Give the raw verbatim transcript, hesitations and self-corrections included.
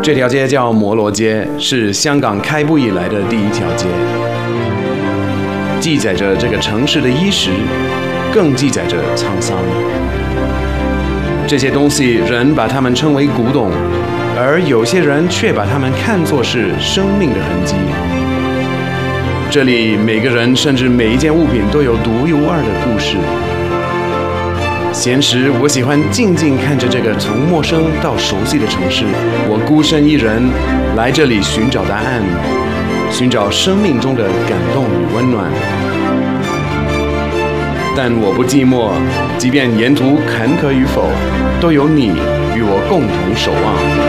这条街叫摩罗街，是香港开埠以来的第一条街，记载着这个城市的衣食，更记载着沧桑。这些东西人把它们称为古董，而有些人却把它们看作是生命的痕迹。这里每个人甚至每一件物品都有独一无二的故事。闲时，我喜欢静静看着这个从陌生到熟悉的城市。我孤身一人来这里寻找答案，寻找生命中的感动与温暖。但我不寂寞，即便沿途坎坷与否，都有你与我共同守望。